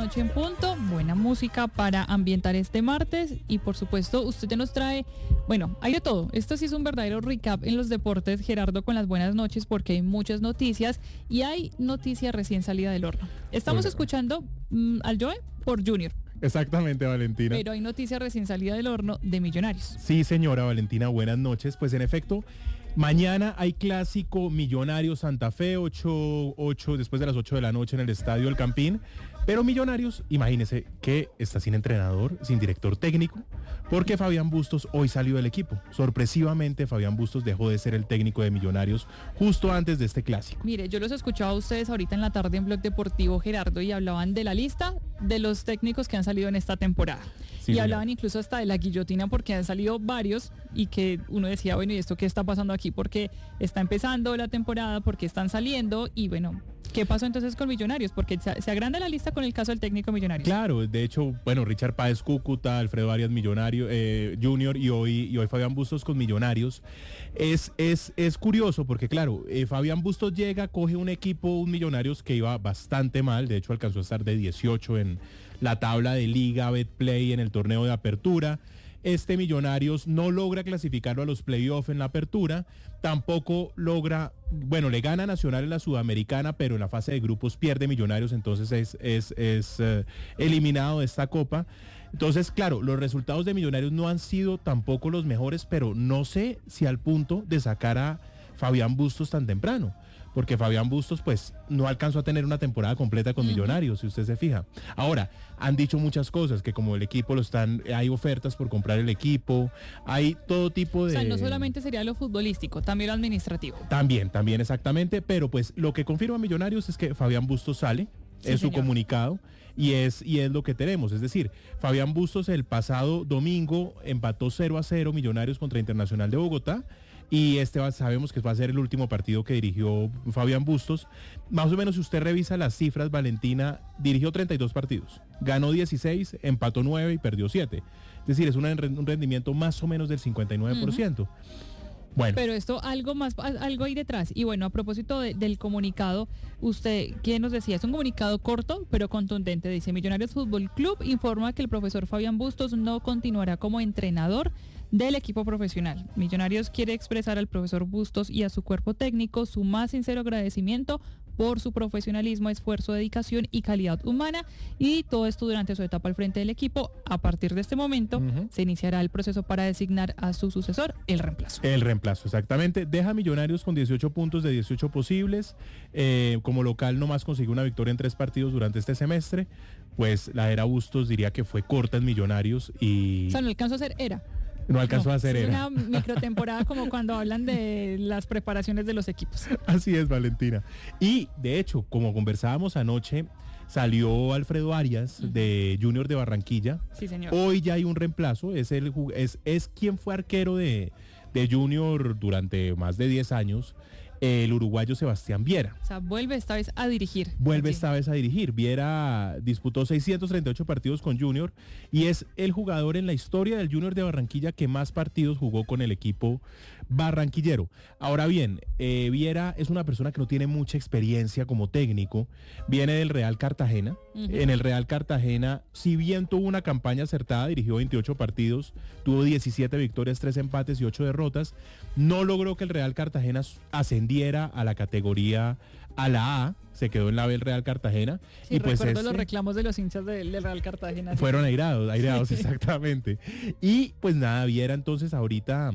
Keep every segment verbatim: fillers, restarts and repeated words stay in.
noche en punto. Buena música para ambientar este martes. Y por supuesto, usted ya nos trae, bueno, hay de todo. Esto sí es un verdadero recap en los deportes, Gerardo, con las buenas noches, porque hay muchas noticias y hay noticia recién salida del horno. Estamos bueno. escuchando mm, al Joe por Junior. Exactamente, Valentina. Pero hay noticia recién salida del horno de Millonarios. Sí, señora Valentina, buenas noches. Pues en efecto, mañana hay clásico Millonarios Santa Fe, ocho, ocho, después de las ocho de la noche en el Estadio El Campín. Pero Millonarios, imagínese que está sin entrenador, sin director técnico, porque Fabián Bustos hoy salió del equipo. Sorpresivamente, Fabián Bustos dejó de ser el técnico de Millonarios justo antes de este clásico. Mire, yo los escuchaba a ustedes ahorita en la tarde en Blog Deportivo, Gerardo, y hablaban de la lista de los técnicos que han salido en esta temporada. Sí, y señor. Hablaban incluso hasta de la guillotina porque han salido varios y que uno decía, bueno, ¿y esto qué está pasando aquí? Porque está empezando la temporada, porque están saliendo y bueno, ¿qué pasó entonces con Millonarios? Porque se agranda la lista con el caso del técnico Millonarios. Claro, de hecho, bueno, Richard Páez Cúcuta, Alfredo Arias Millonario, eh, Junior y hoy, y hoy Fabián Bustos con Millonarios. Es, es, es curioso porque claro, eh, Fabián Bustos llega, coge un equipo, un Millonarios que iba bastante mal, de hecho alcanzó a estar de dieciocho en la tabla de Liga, Betplay, en el torneo de apertura. Este Millonarios no logra clasificarlo a los playoffs en la apertura, tampoco logra, bueno, le gana Nacional en la Sudamericana, pero en la fase de grupos pierde Millonarios, entonces es, es, es eh, eliminado de esta copa. Entonces, claro, los resultados de Millonarios no han sido tampoco los mejores, pero no sé si al punto de sacar a Fabián Bustos tan temprano. Porque Fabián Bustos pues no alcanzó a tener una temporada completa con uh-huh. Millonarios, si usted se fija. Ahora, han dicho muchas cosas, que como el equipo lo están, hay ofertas por comprar el equipo, hay todo tipo de... O sea, no solamente sería lo futbolístico, también lo administrativo. También, también exactamente, pero pues lo que confirma Millonarios es que Fabián Bustos sale, sí, es señor. Su comunicado, y es, y es lo que tenemos. Es decir, Fabián Bustos el pasado domingo empató cero a cero Millonarios contra Internacional de Bogotá, y este va, sabemos que va a ser el último partido que dirigió Fabián Bustos. Más o menos, si usted revisa las cifras, Valentina dirigió treinta y dos partidos, ganó dieciséis, empató nueve y perdió siete. Es decir, es una, un rendimiento más o menos del cincuenta y nueve por ciento. Uh-huh. Bueno. Pero esto, algo más, algo ahí detrás. Y bueno, a propósito de, del comunicado, usted, ¿quién nos decía? Es un comunicado corto, pero contundente. Dice, Millonarios Fútbol Club informa que el profesor Fabián Bustos no continuará como entrenador del equipo profesional. Millonarios quiere expresar al profesor Bustos y a su cuerpo técnico su más sincero agradecimiento por su profesionalismo, esfuerzo, dedicación y calidad humana, y todo esto durante su etapa al frente del equipo. A partir de este momento uh-huh. se iniciará el proceso para designar a su sucesor, el reemplazo. El reemplazo, exactamente. Deja Millonarios con dieciocho puntos de dieciocho posibles. Eh, como local nomás consiguió una victoria en tres partidos durante este semestre. Pues la era Bustos diría que fue corta en Millonarios y... O sea, no alcanzó a ser era. No alcanzó no, a hacer es era. una microtemporada como cuando hablan de las preparaciones de los equipos. Así es, Valentina. Y de hecho, como conversábamos anoche, salió Alfredo Arias uh-huh. de Junior de Barranquilla. Sí, señor. Hoy ya hay un reemplazo, es el es, es quien fue arquero de, de Junior durante más de diez años. El uruguayo Sebastián Viera. O sea, vuelve esta vez a dirigir. Vuelve allí. esta vez a dirigir. Viera disputó seiscientos treinta y ocho partidos con Junior y es el jugador en la historia del Junior de Barranquilla que más partidos jugó con el equipo barranquillero. Ahora bien, eh, Viera es una persona que no tiene mucha experiencia como técnico. Viene del Real Cartagena. Uh-huh. En el Real Cartagena, si bien tuvo una campaña acertada, dirigió veintiocho partidos, tuvo diecisiete victorias, tres empates y ocho derrotas. No logró que el Real Cartagena ascendiera a la categoría, a la A, se quedó en la B el Real Cartagena. Sí, y pues recuerdo este, los reclamos de los hinchas del, del Real Cartagena. Fueron airados, airados, sí. Exactamente. exactamente. Y pues nada, Viera entonces ahorita,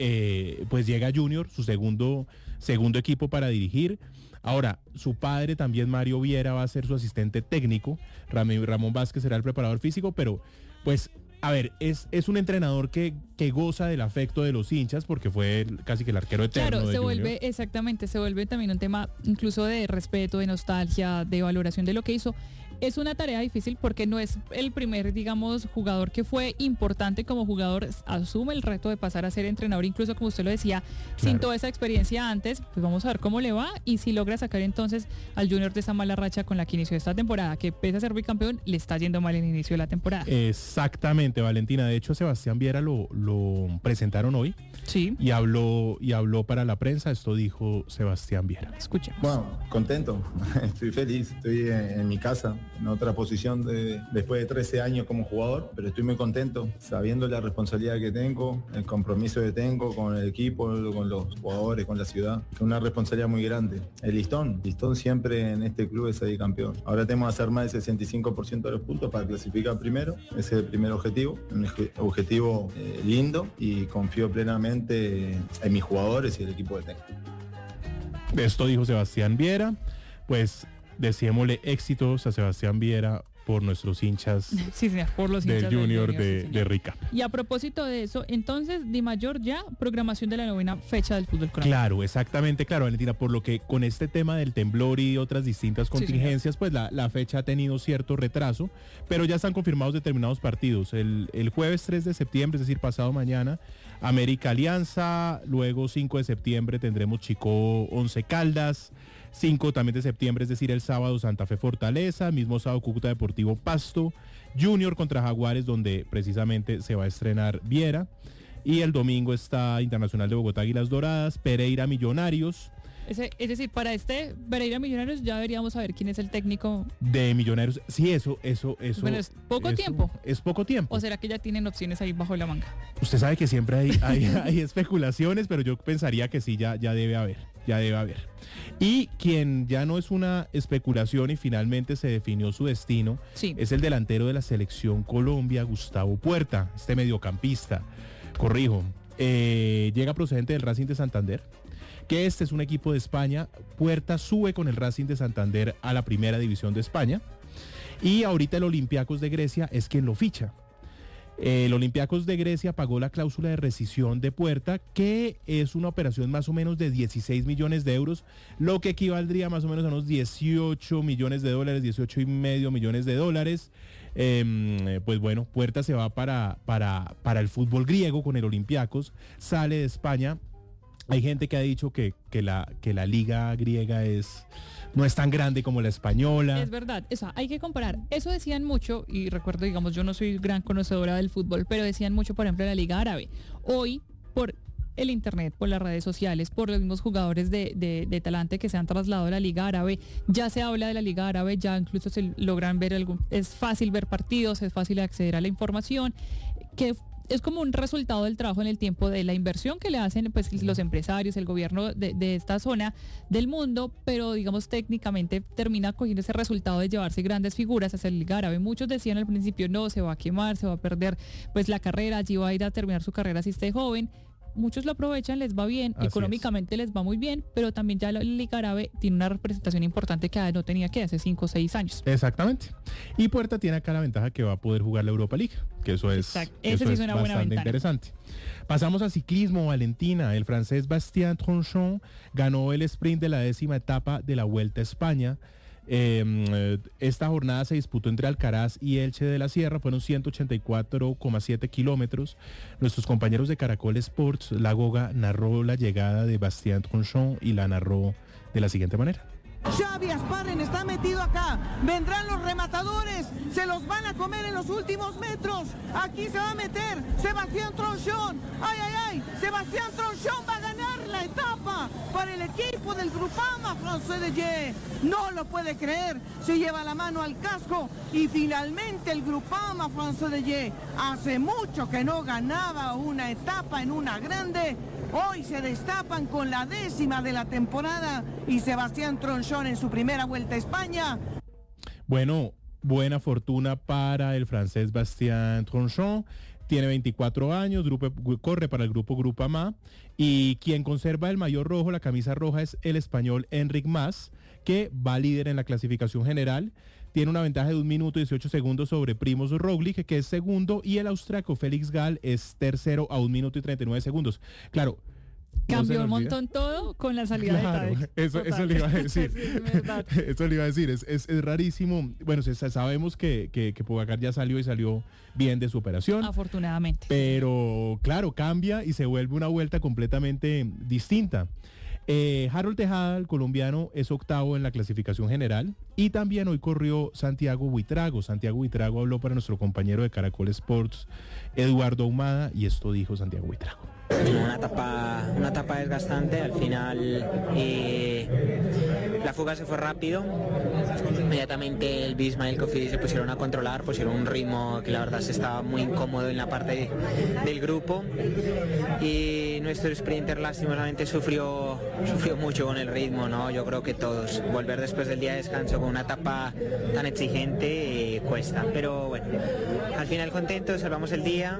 eh, pues llega Junior, su segundo, segundo equipo para dirigir. Ahora, su padre también, Mario Viera, va a ser su asistente técnico. Ramón Vázquez será el preparador físico, pero pues... A ver, es, es un entrenador que, que goza del afecto de los hinchas porque fue el, casi que el arquero eterno. Claro, de se Junior. vuelve, exactamente, se vuelve también un tema incluso de respeto, de nostalgia, de valoración de lo que hizo. Es una tarea difícil porque no es el primer, digamos, jugador que fue importante como jugador, asume el reto de pasar a ser entrenador, incluso como usted lo decía, claro. Sin toda esa experiencia antes. Pues vamos a ver cómo le va y si logra sacar entonces al Junior de esa mala racha con la que inició esta temporada, que pese a ser bicampeón, le está yendo mal el inicio de la temporada. Exactamente. Exactamente, Valentina. De hecho, Sebastián Viera lo, lo presentaron hoy. Sí. Y habló, y habló para la prensa. Esto dijo Sebastián Viera. Escuchemos. Bueno, contento, estoy feliz, estoy en, en mi casa, en otra posición de, después de trece años como jugador, pero estoy muy contento, sabiendo la responsabilidad que tengo, el compromiso que tengo con el equipo, con los jugadores, con la ciudad. Es una responsabilidad muy grande. El listón, listón siempre en este club es salir campeón. Ahora tenemos que hacer más del sesenta y cinco por ciento de los puntos para clasificar primero. Ese es el primer objetivo, un objetivo eh, lindo, y confío plenamente en mis jugadores y el equipo que tengo. Esto dijo Sebastián Viera. Pues deseémosle éxitos a Sebastián Viera por nuestros hinchas, sí, señor, por los hinchas del Junior, del de, sí, de Rica. Y a propósito de eso, entonces, Di Mayor ya, programación de la novena fecha del fútbol colombiano. Claro, exactamente, claro, Valentina, por lo que con este tema del temblor y otras distintas contingencias, sí, pues la, la fecha ha tenido cierto retraso, pero ya están confirmados determinados partidos. El, el jueves tres de septiembre, es decir, pasado mañana, América Alianza, luego cinco de septiembre tendremos Chicó Once Caldas, cinco también de septiembre, es decir, el sábado Santa Fe Fortaleza, mismo sábado Cúcuta Deportivo Pasto, Junior contra Jaguares, donde precisamente se va a estrenar Viera, y el domingo está Internacional de Bogotá Águilas Doradas, Pereira Millonarios. Ese, es decir, para este Pereira Millonarios ya deberíamos saber quién es el técnico de Millonarios. Sí, eso, eso, eso. Bueno, es poco eso, tiempo. Es poco tiempo. ¿O será que ya tienen opciones ahí bajo la manga? Usted sabe que siempre hay, hay, hay especulaciones, pero yo pensaría que sí, ya, ya debe haber, ya debe haber. Y quien ya no es una especulación y finalmente se definió su destino, sí, es el delantero de la selección Colombia, Gustavo Puerta, este mediocampista. Corrijo, eh, llega procedente del Racing de Santander, que este es un equipo de España. Puerta sube con el Racing de Santander a la primera división de España, y ahorita el Olympiacos de Grecia es quien lo ficha. El Olympiacos de Grecia pagó la cláusula de rescisión de Puerta, que es una operación más o menos de dieciséis millones de euros, lo que equivaldría más o menos a unos dieciocho millones de dólares, dieciocho y medio millones de dólares. Eh, pues bueno, Puerta se va para, para, para el fútbol griego con el Olympiacos, sale de España. Hay gente que ha dicho que, que, la, que la liga griega es... no es tan grande como la española. Es verdad, eso hay que comparar. Eso decían mucho, y recuerdo, digamos, yo no soy gran conocedora del fútbol, pero decían mucho, por ejemplo, de la Liga Árabe. Hoy, por el internet, por las redes sociales, por los mismos jugadores de, de, de talante que se han trasladado a la Liga Árabe, ya se habla de la Liga Árabe, ya incluso se logran ver algún... es fácil ver partidos, es fácil acceder a la información, que... es como un resultado del trabajo en el tiempo, de la inversión que le hacen pues los empresarios, el gobierno de, de esta zona del mundo, pero digamos técnicamente termina cogiendo ese resultado de llevarse grandes figuras hacia el Liga Árabe. Muchos decían al principio, no, se va a quemar, se va a perder pues la carrera, allí va a ir a terminar su carrera si esté joven. Muchos lo aprovechan, les va bien, así económicamente es. Les va muy bien, pero también ya la Liga Árabe tiene una representación importante que no tenía que hace cinco o seis años. Exactamente. Y Puerta tiene acá la ventaja que va a poder jugar la Europa League, que eso es, Exacto. eso sí es es una buena bastante ventana. Interesante. Pasamos a ciclismo, Valentina. El francés Bastien Tronchon ganó el sprint de la décima etapa de la Vuelta a España. Eh, esta jornada se disputó entre Alcaraz y Elche de la Sierra, fueron ciento ochenta y cuatro coma siete kilómetros. Nuestros compañeros de Caracol Sports, La Goga, narró la llegada de Bastien Tronchon y la narró de la siguiente manera. Xavi Asparren está metido acá, vendrán los rematadores, se los van a comer en los últimos metros, aquí se va a meter Sebastián Tronchon, ay ay ay, Sebastián Tronchon va a ganar la etapa para el equipo del Groupama Français de Ye, no lo puede creer, se lleva la mano al casco y finalmente el Groupama Français de Ye, hace mucho que no ganaba una etapa en una grande. Hoy se destapan con la décima de la temporada y Sebastián Tronchon en su primera Vuelta a España. Bueno, buena fortuna para el francés Bastien Tronchon. Tiene veinticuatro años, grupo, corre para el grupo Groupama, y quien conserva el maillot rojo, la camisa roja, es el español Enric Mas, que va líder en la clasificación general. Tiene una ventaja de un minuto y dieciocho segundos sobre Primoz Roglic, que es segundo, y el austriaco Félix Gall es tercero a un minuto y treinta y nueve segundos. Claro, cambió no un montón todo con la salida claro, de Tadej. Eso, eso le iba a decir. Sí, es verdad. Eso le iba a decir. Es, es, es rarísimo. Bueno, se, sabemos que, que, que Pogacar ya salió y salió bien de su operación. Afortunadamente. Pero claro, cambia y se vuelve una vuelta completamente distinta. Eh, Harold Tejada, el colombiano, es octavo en la clasificación general y también hoy corrió Santiago Buitrago. Santiago Buitrago habló para nuestro compañero de Caracol Sports, Eduardo Ahumada, y esto dijo Santiago Buitrago. Una etapa, una etapa desgastante, al final eh, la fuga se fue rápido, inmediatamente el Bisma y el Cofidis se pusieron a controlar, pusieron un ritmo que la verdad se estaba muy incómodo en la parte del grupo y nuestro sprinter lastimosamente sufrió, sufrió mucho con el ritmo, ¿no? Yo creo que todos, volver después del día de descanso con una etapa tan exigente eh, cuesta, pero bueno, al final contentos, salvamos el día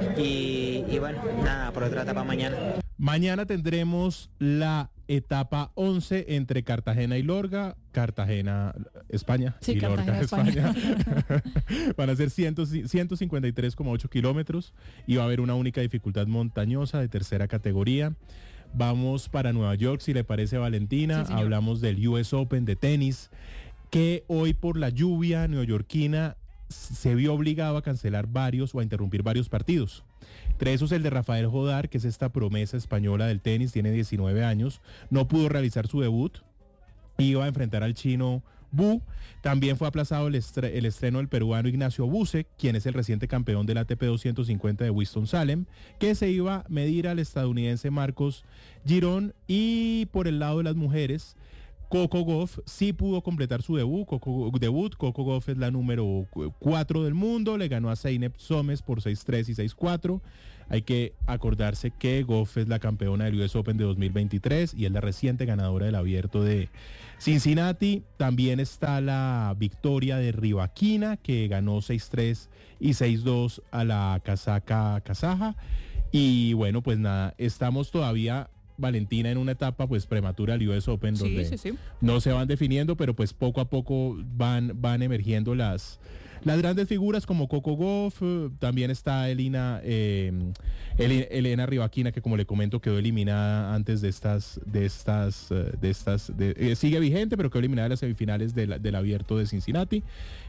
y, y bueno, nada, por otra etapa mañana. Mañana tendremos la etapa once entre Cartagena y Lorga, Cartagena, España, sí, y Cartagena, Lorga, España. España. Van a ser ciento cincuenta y tres coma ocho kilómetros y va a haber una única dificultad montañosa de tercera categoría. Vamos para Nueva York, si le parece, Valentina. Sí, hablamos del U S Open de tenis, que hoy por la lluvia neoyorquina se vio obligado a cancelar varios o a interrumpir varios partidos. Entre esos el de Rafael Jodar, que es esta promesa española del tenis, tiene diecinueve años, no pudo realizar su debut, iba a enfrentar al chino Bu. También fue aplazado el, estre el estreno del peruano Ignacio Buse, quien es el reciente campeón del A T P doscientos cincuenta de Winston-Salem, que se iba a medir al estadounidense Marcos Girón. Y por el lado de las mujeres, Coco Gauff sí pudo completar su debut. Coco, debut. Coco Gauff es la número cuatro del mundo, le ganó a Zeynep Somes por seis tres y seis cuatro. Hay que acordarse que Gauff es la campeona del U S Open de dos mil veintitrés y es la reciente ganadora del Abierto de Cincinnati. También está la victoria de Rybakina, que ganó seis tres y seis dos a la casaca kazaja. Y bueno, pues nada, estamos todavía, Valentina, en una etapa pues prematura del U S Open, sí, donde sí, sí. no se van definiendo, pero pues poco a poco van, van emergiendo las, las grandes figuras como Coco Gauff. También está Elina, eh, Elena Rybakina, que como le comento quedó eliminada antes de estas, de estas, de estas, de, eh, sigue vigente, pero quedó eliminada en las semifinales de la, del Abierto de Cincinnati.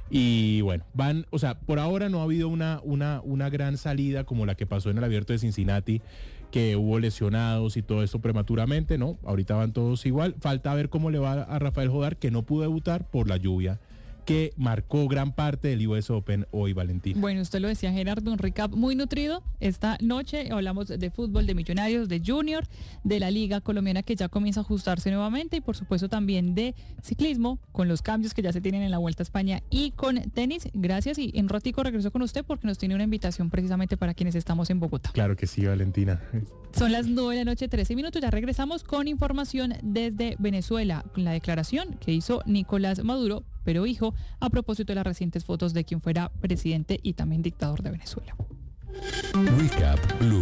Y bueno, van, o sea, por ahora no ha habido una, una, una gran salida como la que pasó en el Abierto de Cincinnati, que hubo lesionados y todo esto prematuramente, ¿no? Ahorita van todos igual. Falta ver cómo le va a Rafael Jodar, que no pudo debutar por la lluvia que marcó gran parte del U S Open hoy, Valentín. Bueno, usted lo decía, Gerardo, un recap muy nutrido. Esta noche hablamos de fútbol, de Millonarios, de Junior, de la Liga Colombiana, que ya comienza a ajustarse nuevamente, y por supuesto también de ciclismo, con los cambios que ya se tienen en la Vuelta a España, y con tenis. Gracias, y en ratico regreso con usted porque nos tiene una invitación precisamente para quienes estamos en Bogotá. Claro que sí, Valentina. Son las nueve de la noche, trece minutos. Ya regresamos con información desde Venezuela, con la declaración que hizo Nicolás Maduro, pero hijo, a propósito de las recientes fotos de quien fuera presidente y también dictador de Venezuela. Recap Blue.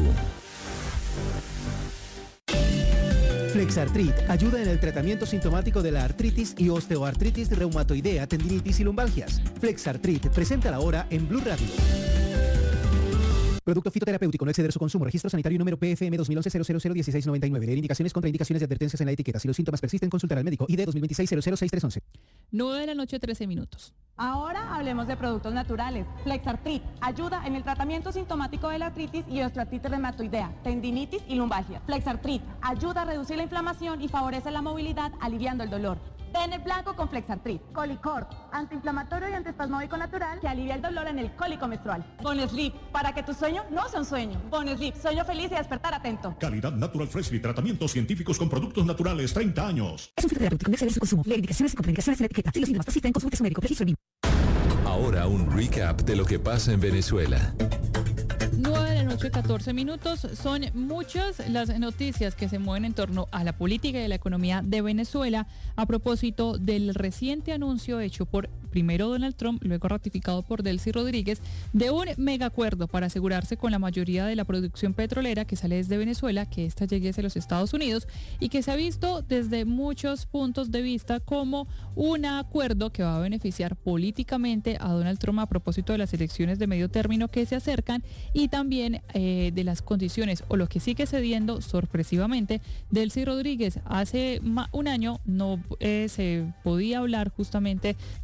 Flexartrit ayuda en el tratamiento sintomático de la artritis y osteoartritis reumatoidea, tendinitis y lumbalgias. Flexartrit, presenta la hora en Blue Radio. Producto fitoterapéutico, no exceder su consumo. Registro sanitario número P F M dos mil once cero cero cero dieciséis noventa y nueve. Leer indicaciones, contraindicaciones y advertencias en la etiqueta. Si los síntomas persisten, consultar al médico. I D dos mil veintiséis cero cero seis tres once. nueve de la noche, trece minutos. Ahora hablemos de productos naturales. Flexartrit ayuda en el tratamiento sintomático de la artritis y osteoartritis reumatoidea, tendinitis y lumbalgia. Flexartrit ayuda a reducir la inflamación y favorece la movilidad, aliviando el dolor. Ten el blanco con Flexartrit. Colicort, antiinflamatorio y antiespasmódico natural que alivia el dolor en el cólico menstrual. Bonesleep, para que tu sueño no sea un sueño. Bonesleep, sueño feliz y despertar atento. Calidad Natural Freshly, tratamientos científicos con productos naturales, treinta años. Es un fitoterapéutico, no exceder su consumo. Leer indicaciones y contraindicaciones en la etiqueta. Si los síntomas persisten, consulte a su médico. Registro B I M. Ahora un recap de lo que pasa en Venezuela. nueve de la noche, catorce minutos. Son muchas las noticias que se mueven en torno a la política y la economía de Venezuela a propósito del reciente anuncio hecho por primero Donald Trump, luego ratificado por Delcy Rodríguez, de un megacuerdo para asegurarse con la mayoría de la producción petrolera que sale desde Venezuela, que ésta llegue hacia los Estados Unidos, y que se ha visto desde muchos puntos de vista como un acuerdo que va a beneficiar políticamente a Donald Trump a propósito de las elecciones de medio término que se acercan, y también eh, de las condiciones o lo que sigue cediendo sorpresivamente Delcy Rodríguez. Hace un año no eh, se podía hablar justamente de cualquier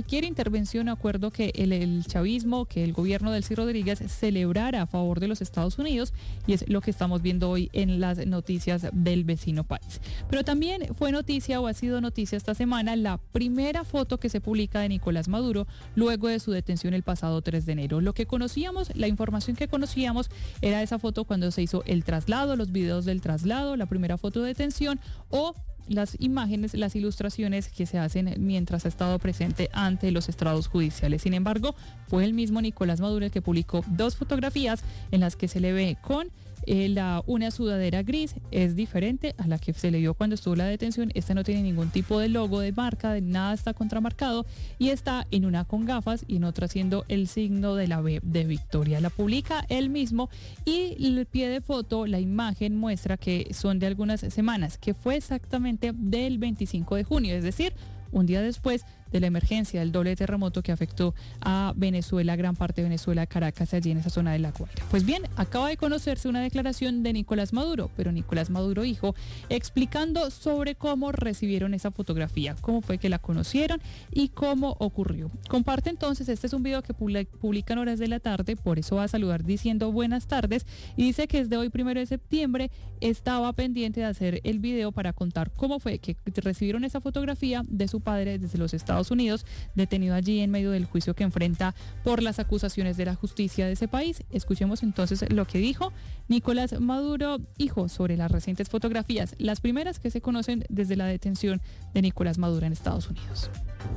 cualquier intervención, acuerdo que el, el chavismo, que el gobierno del Delcy Rodríguez celebrara a favor de los Estados Unidos, y es lo que estamos viendo hoy en las noticias del vecino país. Pero también fue noticia o ha sido noticia esta semana la primera foto que se publica de Nicolás Maduro luego de su detención el pasado tres de enero. Lo que conocíamos, la información que conocíamos era esa foto cuando se hizo el traslado, los videos del traslado, la primera foto de detención o las imágenes, las ilustraciones que se hacen mientras ha estado presente ante los estrados judiciales. Sin embargo, fue el mismo Nicolás Maduro el que publicó dos fotografías en las que se le ve con Eh, la, una sudadera gris. Es diferente a la que se le vio cuando estuvo la detención. Esta no tiene ningún tipo de logo, de marca, de nada, está contramarcado, y está en una con gafas y en otra haciendo el signo de la B de Victoria. La publica él mismo y el pie de foto, la imagen muestra que son de algunas semanas, que fue exactamente del veinticinco de junio, es decir, un día después de la emergencia del doble terremoto que afectó a Venezuela, gran parte de Venezuela, Caracas, allí en esa zona de La Guaira. Pues bien, acaba de conocerse una declaración de Nicolás Maduro, pero Nicolás Maduro hijo, explicando sobre cómo recibieron esa fotografía, cómo fue que la conocieron y cómo ocurrió. Comparte entonces, este es un video que publica en horas de la tarde, por eso va a saludar diciendo buenas tardes, y dice que desde hoy primero de septiembre estaba pendiente de hacer el video para contar cómo fue que recibieron esa fotografía de su padre desde los Estados Unidos, detenido allí en medio del juicio que enfrenta por las acusaciones de la justicia de ese país. Escuchemos entonces lo que dijo Nicolás Maduro, hijo, sobre las recientes fotografías, las primeras que se conocen desde la detención de Nicolás Maduro en Estados Unidos.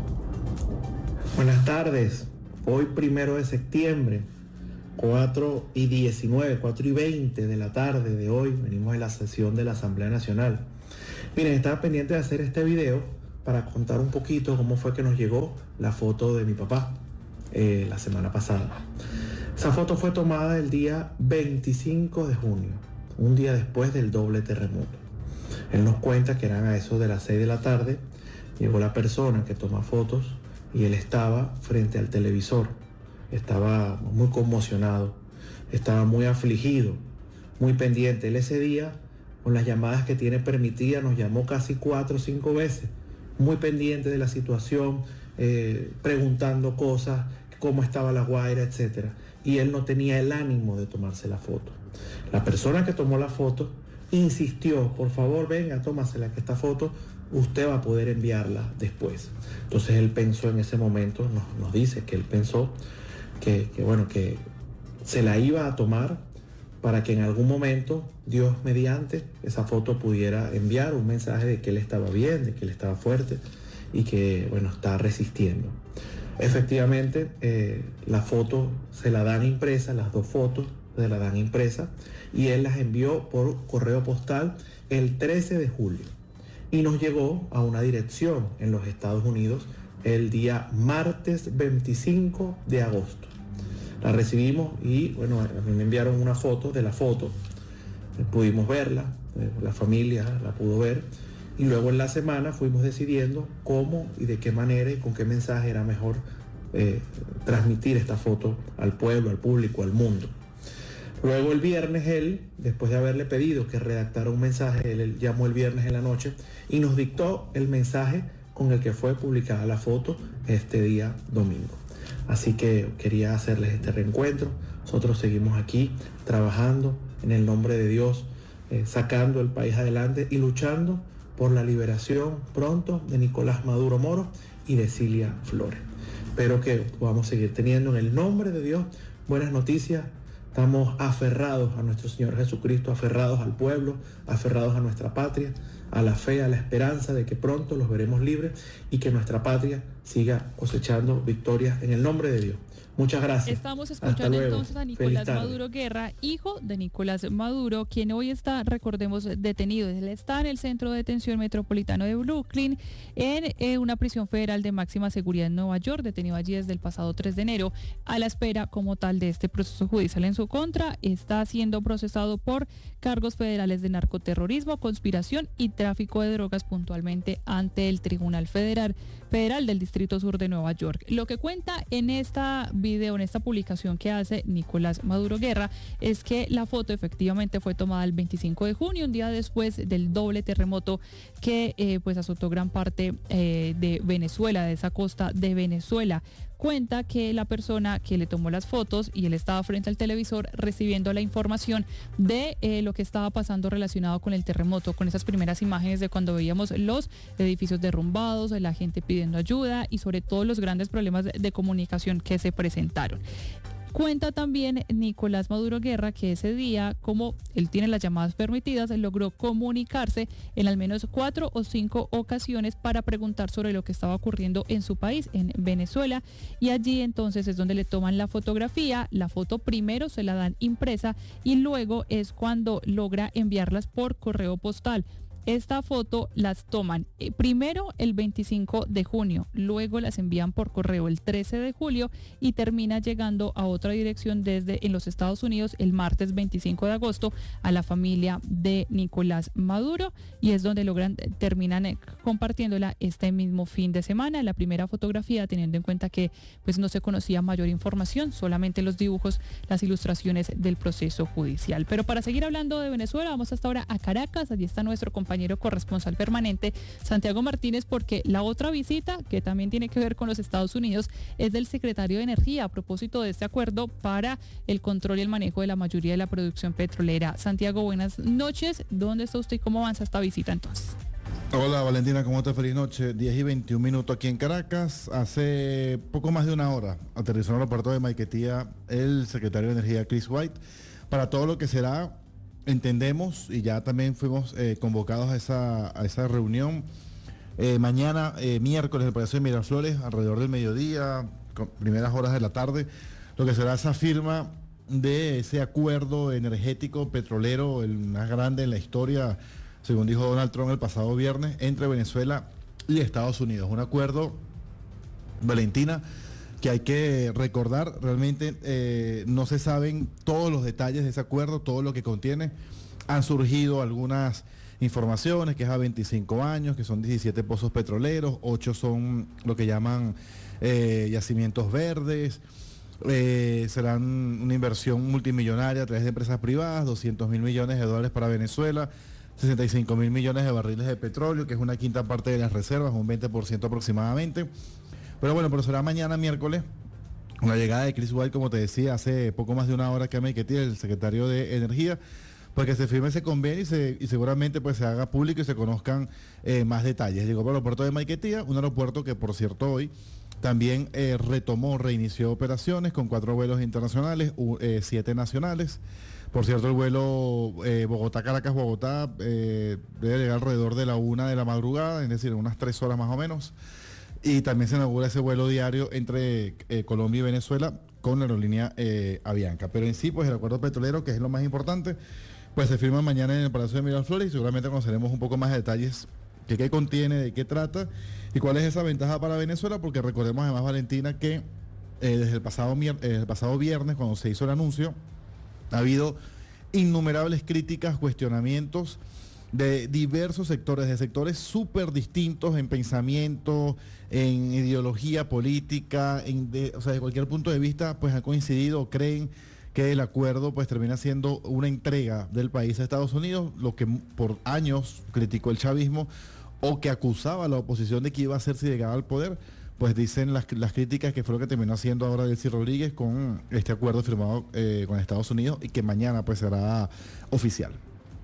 Buenas tardes. Hoy primero de septiembre, cuatro y diecinueve, cuatro y veinte de la tarde de hoy, venimos de la sesión de la Asamblea Nacional. Miren, estaba pendiente de hacer este video para contar un poquito cómo fue que nos llegó la foto de mi papá eh, la semana pasada. Esa foto fue tomada el día veinticinco de junio, un día después del doble terremoto. Él nos cuenta que eran a eso de las seis de la tarde, llegó la persona que toma fotos y él estaba frente al televisor, estaba muy conmocionado, estaba muy afligido, muy pendiente. Él ese día, con las llamadas que tiene permitidas, nos llamó casi cuatro o cinco veces, muy pendiente de la situación, eh, preguntando cosas, cómo estaba La Guaira, etcétera. Y él no tenía el ánimo de tomarse la foto. La persona que tomó la foto insistió, por favor, venga, tómasela, que esta foto usted va a poder enviarla después. Entonces él pensó en ese momento, nos, nos dice que él pensó que, que, bueno, que se la iba a tomar para que en algún momento, Dios mediante, esa foto pudiera enviar un mensaje de que él estaba bien, de que él estaba fuerte y que, bueno, está resistiendo. Efectivamente, eh, la foto se la dan impresa, las dos fotos se la dan impresa, y él las envió por correo postal el trece de julio. Y nos llegó a una dirección en los Estados Unidos el día martes veinticinco de agosto. La recibimos y, bueno, a mí me enviaron una foto de la foto, pudimos verla, la familia la pudo ver, y luego en la semana fuimos decidiendo cómo y de qué manera y con qué mensaje era mejor eh, transmitir esta foto al pueblo, al público, al mundo. Luego el viernes él, después de haberle pedido que redactara un mensaje, él, él llamó el viernes en la noche y nos dictó el mensaje con el que fue publicada la foto este día domingo. Así que quería hacerles este reencuentro. Nosotros seguimos aquí trabajando en el nombre de Dios, eh, sacando el país adelante y luchando por la liberación pronto de Nicolás Maduro Moro y de Cilia Flores. Espero que podamos seguir teniendo en el nombre de Dios buenas noticias. Estamos aferrados a nuestro Señor Jesucristo, aferrados al pueblo, aferrados a nuestra patria, a la fe, a la esperanza de que pronto los veremos libres y que nuestra patria siga cosechando victorias en el nombre de Dios. Muchas gracias. Estamos escuchando entonces a Nicolás Maduro Guerra, hijo de Nicolás Maduro, quien hoy está, recordemos, detenido. Él está en el Centro de Detención Metropolitano de Brooklyn, en eh, una prisión federal de máxima seguridad en Nueva York, detenido allí desde el pasado tres de enero, a la espera como tal de este proceso judicial en su contra. Está siendo procesado por cargos federales de narcoterrorismo, conspiración y tráfico de drogas, puntualmente ante el Tribunal Federal, Federal del Distrito Sur de Nueva York. Lo que cuenta en esta video, en esta publicación que hace Nicolás Maduro Guerra, es que la foto efectivamente fue tomada el veinticinco de junio, un día después del doble terremoto que eh, pues azotó gran parte eh, de Venezuela, de esa costa de Venezuela. Cuenta que la persona que le tomó las fotos y él estaba frente al televisor recibiendo la información de eh, lo que estaba pasando relacionado con el terremoto, con esas primeras imágenes de cuando veíamos los edificios derrumbados, la gente pidiendo ayuda y sobre todo los grandes problemas de, de comunicación que se presentaron. Cuenta también Nicolás Maduro Guerra que ese día, como él tiene las llamadas permitidas, logró comunicarse en al menos cuatro o cinco ocasiones para preguntar sobre lo que estaba ocurriendo en su país, en Venezuela, y allí entonces es donde le toman la fotografía. La foto primero se la dan impresa y luego es cuando logra enviarlas por correo postal. Esta foto las toman eh, primero el veinticinco de junio, luego las envían por correo el trece de julio y termina llegando a otra dirección desde en los Estados Unidos el martes veinticinco de agosto a la familia de Nicolás Maduro, y es donde logran terminan eh, compartiéndola este mismo fin de semana. La primera fotografía, teniendo en cuenta que pues no se conocía mayor información, solamente los dibujos, las ilustraciones del proceso judicial. Pero para seguir hablando de Venezuela, vamos hasta ahora a Caracas. Allí está nuestro compañero compañero corresponsal permanente Santiago Martínez, porque la otra visita, que también tiene que ver con los Estados Unidos, es del secretario de Energía a propósito de este acuerdo para el control y el manejo de la mayoría de la producción petrolera. Santiago, buenas noches. ¿Dónde está usted y cómo avanza esta visita entonces? Hola Valentina, ¿cómo estás? Feliz noche. diez y veintiún minutos aquí en Caracas. Hace poco más de una hora aterrizó en el aeropuerto de Maiquetía el secretario de Energía, Chris White, para todo lo que será, entendemos, y ya también fuimos eh, convocados a esa, a esa reunión. Eh, mañana, eh, miércoles, en el Palacio de Miraflores, alrededor del mediodía, con primeras horas de la tarde, lo que será esa firma de ese acuerdo energético petrolero, el más grande en la historia, según dijo Donald Trump el pasado viernes, entre Venezuela y Estados Unidos. Un acuerdo, Valentina, que hay que recordar, realmente eh, no se saben todos los detalles de ese acuerdo, todo lo que contiene. Han surgido algunas informaciones, que es a veinticinco años, que son diecisiete pozos petroleros, ocho son lo que llaman eh, yacimientos verdes, eh, serán una inversión multimillonaria a través de empresas privadas, doscientos mil millones de dólares para Venezuela, sesenta y cinco mil millones de barriles de petróleo, que es una quinta parte de las reservas, un veinte por ciento aproximadamente. Pero bueno, pero será mañana miércoles, con la llegada de Chris White, como te decía, hace poco más de una hora que me quedé, el secretario de Energía, pues que se firme ese convenio y, se, y seguramente pues se haga público y se conozcan eh, más detalles. Llegó por el aeropuerto de Maiquetía, un aeropuerto que por cierto hoy también eh, retomó, reinició operaciones con cuatro vuelos internacionales, u, eh, siete nacionales. Por cierto, el vuelo eh, Bogotá-Caracas-Bogotá eh, debe llegar alrededor de la una de la madrugada, es decir, unas tres horas más o menos. Y también se inaugura ese vuelo diario entre eh, Colombia y Venezuela con la aerolínea eh, Avianca. Pero en sí, pues el acuerdo petrolero, que es lo más importante, pues se firma mañana en el Palacio de Miraflores y seguramente conoceremos un poco más de detalles de qué contiene, de qué trata y cuál es esa ventaja para Venezuela, porque recordemos además, Valentina, que eh, desde el pasado, eh, el pasado viernes, cuando se hizo el anuncio, ha habido innumerables críticas, cuestionamientos de diversos sectores, de sectores súper distintos en pensamiento, en ideología política, en de, o sea, de cualquier punto de vista, pues han coincidido, creen que el acuerdo pues termina siendo una entrega del país a Estados Unidos, lo que por años criticó el chavismo o que acusaba a la oposición de que iba a hacer si llegaba al poder. Pues dicen las, las críticas que fue lo que terminó haciendo ahora Delcy Rodríguez con este acuerdo firmado eh, con Estados Unidos y que mañana pues será oficial.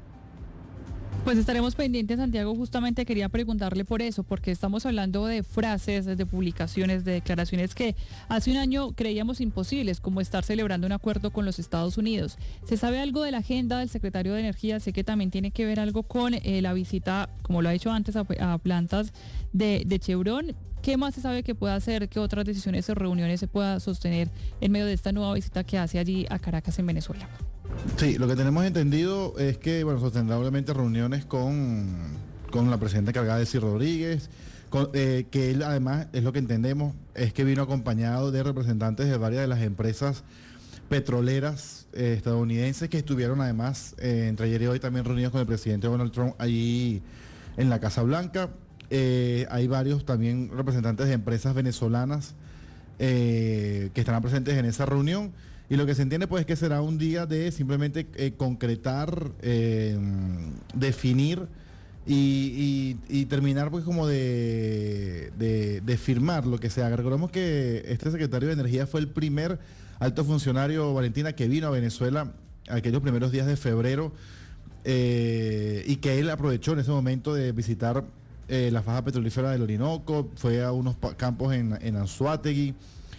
Pues estaremos pendientes, Santiago. Justamente quería preguntarle por eso, porque estamos hablando de frases, de publicaciones, de declaraciones que hace un año creíamos imposibles, como estar celebrando un acuerdo con los Estados Unidos. ¿Se sabe algo de la agenda del secretario de Energía? Sé que también tiene que ver algo con eh, la visita, como lo ha hecho antes, a, a plantas de, de Chevron. ¿Qué más se sabe que pueda hacer? ¿Qué otras decisiones o reuniones se pueda sostener en medio de esta nueva visita que hace allí a Caracas, en Venezuela? Sí, lo que tenemos entendido es que, bueno, sostendrá obviamente reuniones con, con la presidenta encargada, Delcy Rodríguez, con, eh, que él además, es lo que entendemos, es que vino acompañado de representantes de varias de las empresas petroleras eh, estadounidenses que estuvieron además, eh, entre ayer y hoy también reunidos con el presidente Donald Trump allí en la Casa Blanca. Eh, hay varios también representantes de empresas venezolanas eh, que estarán presentes en esa reunión. Y lo que se entiende pues es que será un día de simplemente eh, concretar, eh, definir y, y, y terminar pues como de, de, de firmar lo que se haga. Recordemos que este secretario de Energía fue el primer alto funcionario, Valentina, que vino a Venezuela aquellos primeros días de febrero eh, y que él aprovechó en ese momento de visitar eh, la faja petrolífera del Orinoco, fue a unos campos en, en Anzoátegui,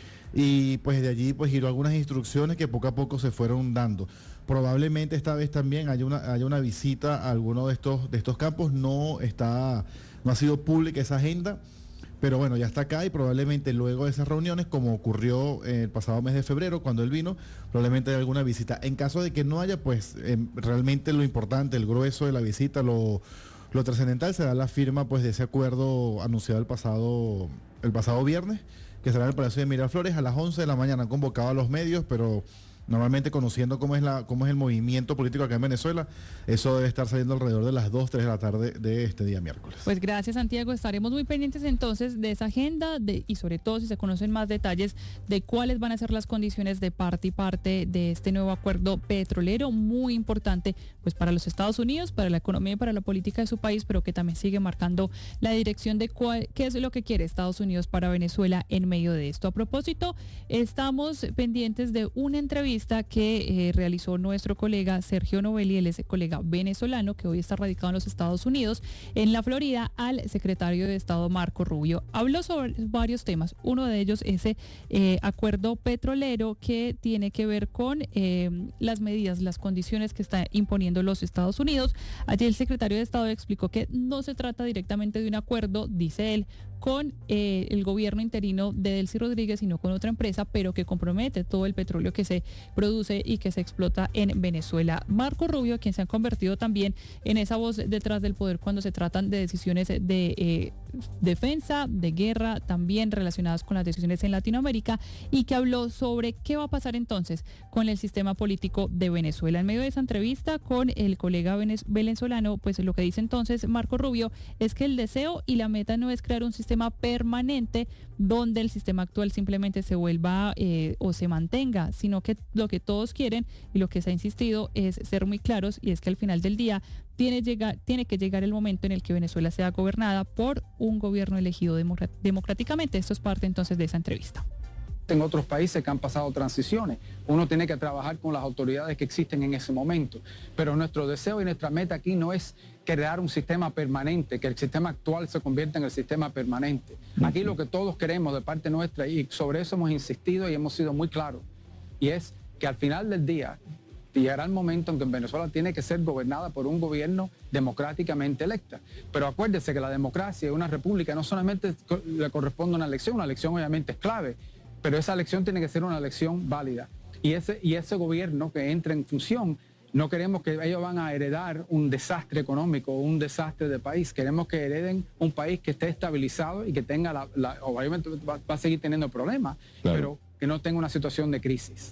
y pues de allí pues giró algunas instrucciones que poco a poco se fueron dando. Probablemente esta vez también haya una, haya una visita a alguno de estos, de estos campos. No está, no ha sido pública esa agenda, pero bueno, ya está acá y probablemente luego de esas reuniones, como ocurrió el pasado mes de febrero cuando él vino, probablemente haya alguna visita. En caso de que no haya, pues eh, realmente lo importante, el grueso de la visita, lo, lo trascendental será la firma pues de ese acuerdo anunciado el pasado, el pasado viernes, que será en el Palacio de Miraflores a las once de la mañana. Han convocado a los medios, pero normalmente conociendo cómo es la cómo es el movimiento político acá en Venezuela, eso debe estar saliendo alrededor de las dos, tres de la tarde de este día miércoles. Pues gracias, Santiago. Estaremos muy pendientes entonces de esa agenda de, y sobre todo si se conocen más detalles de cuáles van a ser las condiciones de parte y parte de este nuevo acuerdo petrolero, muy importante pues para los Estados Unidos, para la economía y para la política de su país, pero que también sigue marcando la dirección de cuál, qué es lo que quiere Estados Unidos para Venezuela en medio de esto. A propósito, estamos pendientes de una entrevista que eh, realizó nuestro colega Sergio Novelli, él es colega venezolano que hoy está radicado en los Estados Unidos, en la Florida, al secretario de Estado Marco Rubio. Habló sobre varios temas, uno de ellos ese eh, acuerdo petrolero que tiene que ver con eh, las medidas, las condiciones que está imponiendo los Estados Unidos. Allí el secretario de Estado explicó que no se trata directamente de un acuerdo, dice él, con eh, el gobierno interino de Delcy Rodríguez, sino con otra empresa, pero que compromete todo el petróleo que se produce y que se explota en Venezuela. Marco Rubio, quien se ha convertido también en esa voz detrás del poder cuando se tratan de decisiones de eh, defensa, de guerra, también relacionadas con las decisiones en Latinoamérica, y que habló sobre qué va a pasar entonces con el sistema político de Venezuela. En medio de esa entrevista con el colega venezolano, pues lo que dice entonces Marco Rubio es que el deseo y la meta no es crear un sistema permanente donde el sistema actual simplemente se vuelva eh, o se mantenga, sino que lo que todos quieren y lo que se ha insistido es ser muy claros, y es que al final del día tiene, llega, tiene que llegar el momento en el que Venezuela sea gobernada por un gobierno elegido democráticamente. Esto es parte entonces de esa entrevista. En otros países que han pasado transiciones. Uno tiene que trabajar con las autoridades que existen en ese momento. Pero nuestro deseo y nuestra meta aquí no es crear un sistema permanente, que el sistema actual se convierta en el sistema permanente. Aquí lo que todos queremos de parte nuestra, y sobre eso hemos insistido y hemos sido muy claros, y es que al final del día llegará el momento en que Venezuela tiene que ser gobernada por un gobierno democráticamente electa. Pero acuérdese que la democracia de una república no solamente le corresponde a una elección, una elección obviamente es clave, pero esa elección tiene que ser una elección válida. Y ese, y ese gobierno que entre en función, no queremos que ellos van a heredar un desastre económico, un desastre de país. Queremos que hereden un país que esté estabilizado y que tenga, la, la obviamente va, va a seguir teniendo problemas, claro, pero que no tenga una situación de crisis.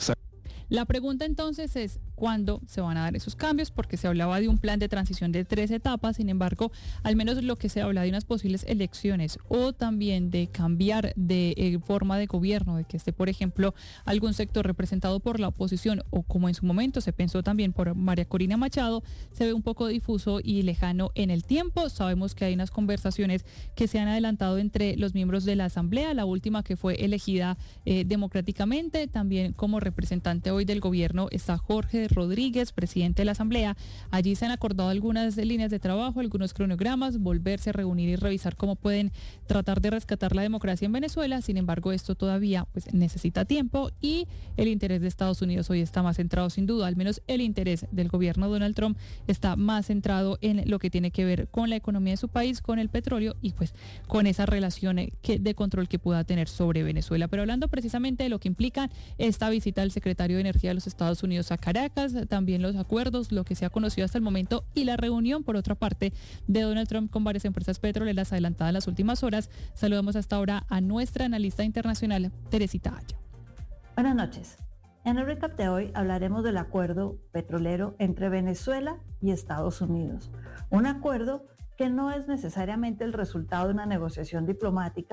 La pregunta entonces es cuándo se van a dar esos cambios, porque se hablaba de un plan de transición de tres etapas. Sin embargo, al menos lo que se habla de unas posibles elecciones o también de cambiar de eh, forma de gobierno, de que esté, por ejemplo, algún sector representado por la oposición, o como en su momento se pensó también por María Corina Machado, se ve un poco difuso y lejano en el tiempo. Sabemos que hay unas conversaciones que se han adelantado entre los miembros de la Asamblea, la última que fue elegida eh, democráticamente, también como representante hoy del gobierno está Jorge Rodríguez, presidente de la Asamblea. Allí se han acordado algunas líneas de trabajo, algunos cronogramas, volverse a reunir y revisar cómo pueden tratar de rescatar la democracia en Venezuela. Sin embargo, esto todavía pues necesita tiempo, y el interés de Estados Unidos hoy está más centrado, sin duda, al menos el interés del gobierno de Donald Trump está más centrado en lo que tiene que ver con la economía de su país, con el petróleo y pues con esa relación que, de control que pueda tener sobre Venezuela. Pero hablando precisamente de lo que implica esta visita del secretario de Energía de los Estados Unidos a Caracas, también los acuerdos, lo que se ha conocido hasta el momento, y la reunión, por otra parte, de Donald Trump con varias empresas petroleras adelantada en las últimas horas. Saludamos hasta ahora a nuestra analista internacional, Teresita Aya. Buenas noches. En el recap de hoy hablaremos del acuerdo petrolero entre Venezuela y Estados Unidos. Un acuerdo que no es necesariamente el resultado de una negociación diplomática,